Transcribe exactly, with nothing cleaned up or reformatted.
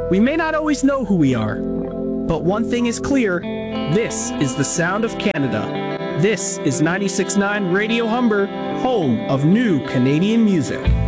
We may not always know who we are, but one thing is clear. This is the sound of Canada. This is ninety-six point nine Radio Humber, home of new Canadian music.